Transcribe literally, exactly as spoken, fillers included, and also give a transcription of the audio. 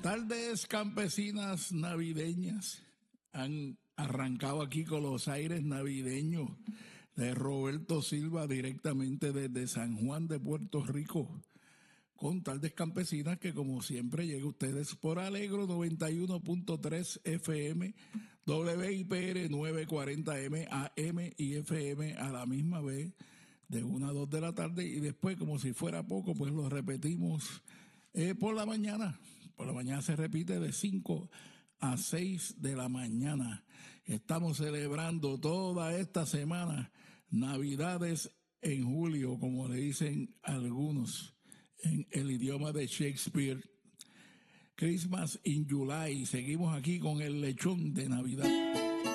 Tardes campesinas navideñas. Han arrancado aquí con los aires navideños de Roberto Silva directamente desde San Juan de Puerto Rico. Con Tardes Campesinas que como siempre llega a ustedes por Alegro noventa y uno punto tres F M, W I P R novecientos cuarenta M, A M y F M a la misma vez de una a dos de la tarde, y después como si fuera poco pues lo repetimos eh, por la mañana. Por la mañana se repite de cinco a seis de la mañana. Estamos celebrando toda esta semana Navidades en julio, como le dicen algunos en el idioma de Shakespeare. Christmas in July. Seguimos aquí con el lechón de Navidad.